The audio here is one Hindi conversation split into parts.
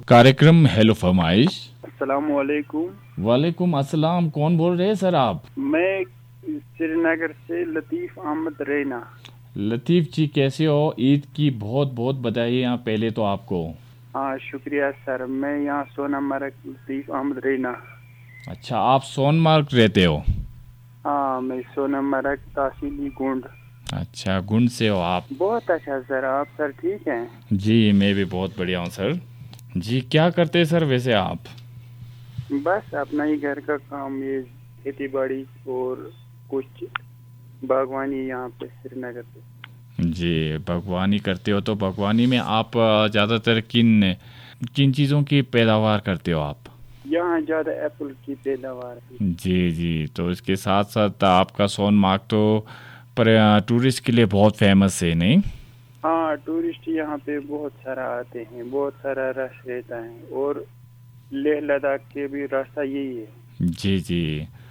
कार्यक्रम हेलो फरमाइश। अस्सलाम वालेकुम। वालेकुम अस्सलाम। कौन बोल रहे हैं सर आप? मैं श्रीनगर से लतीफ़ अहमद रैना। लतीफ़ जी कैसे हो? ईद की बहुत बहुत बधाई यहाँ पहले तो आपको। हाँ शुक्रिया सर। मैं यहाँ सोनामर्ग लतीफ़ अहमद रैना। अच्छा, आप सोनमार्ग रहते हो? हाँ मैं सोनामर्ग तहसीली गुंड। अच्छा, गुंड से हो आप? बहुत अच्छा सर। आप सर ठीक हैं? जी मैं भी बहुत बढ़िया हूँ सर। जी क्या करते हैं सर वैसे आप? बस अपना ही घर का काम, ये खेती बाड़ी और कुछ बागवानी यहाँ पे श्रीनगर पे। जी बागवानी करते हो, तो बागवानी में आप ज़्यादातर किन किन चीज़ों की पैदावार करते हो आप? यहाँ ज़्यादा एप्पल की पैदावार है। जी जी, तो इसके साथ साथ आपका सोनमार्ग तो पर टूरिस्ट के लिए बहुत फेमस है नहीं? हाँ टूरिस्ट यहाँ पे बहुत सारा आते हैं, बहुत सारा रश रहता है और लेह लद्दाख के भी रास्ता यही है। जी जी,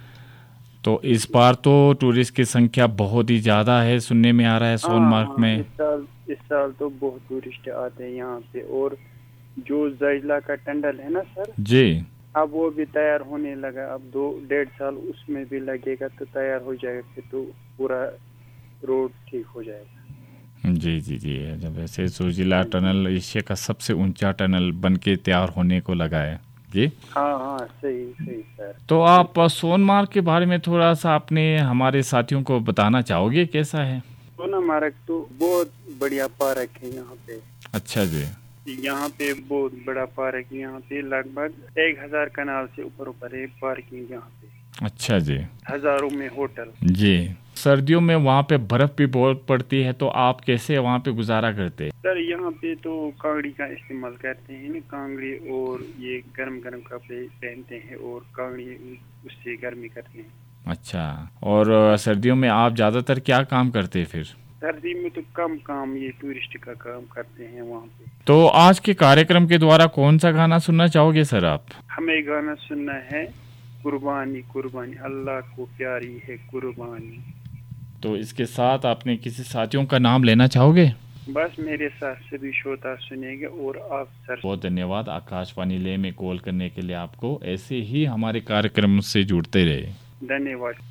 तो इस बार तो टूरिस्ट की संख्या बहुत ही ज़्यादा है, सुनने में आ रहा है हाँ सोनमार्ग हाँ में। इस साल तो बहुत टूरिस्ट आते हैं यहाँ पे। और जो ज़ैला का टंडल है ना सर, जी अब वो भी तैयार होने लगा। अब 2-1.5 साल उसमें भी लगेगा तो तैयार हो जाएगा, फिर तो पूरा रोड ठीक हो जाएगा। जी जी जी, जब वैसे जोजिला टनल एशिया का सबसे ऊंचा टनल बन के तैयार होने को लगा है। जी हाँ हाँ सही सही सर। तो आप सोनमार्ग के बारे में थोड़ा सा अपने हमारे साथियों को बताना चाहोगे कैसा है? सोनामर्ग तो बहुत बढ़िया पार्क है यहाँ पे। अच्छा जी। यहाँ पे बहुत बड़ा पार्क है। यहाँ पे लगभग 1000 कनाल से ऊपर है पार्किंग यहाँ पे। अच्छा जी। हजारों में होटल। जी, सर्दियों में वहाँ पे बर्फ भी बहुत पड़ती है, तो आप कैसे वहाँ पे गुजारा करते हैं? सर यहाँ पे तो कांगड़ी का इस्तेमाल करते हैं ना, कांगड़ी, और ये गरम गरम कपड़े पहनते हैं और कांगड़ी उससे गर्मी करते हैं। अच्छा, और सर्दियों में आप ज़्यादातर क्या काम करते हैं फिर? सर्दी में तो कम काम, ये टूरिस्ट का काम करते हैं वहाँ पे। तो आज के कार्यक्रम के द्वारा कौन सा गाना सुनना चाहोगे सर आप? हमें गाना सुनना है कुर्बानी कुर्बानी, अल्लाह को प्यारी है कुर्बानी। तो इसके साथ आपने किसी साथियों का नाम लेना चाहोगे? बस मेरे साथ सभी श्रोता सुनेंगे और आप सर। बहुत धन्यवाद आकाशवाणी ले में कॉल करने के लिए आपको। ऐसे ही हमारे कार्यक्रम से जुड़ते रहे। धन्यवाद।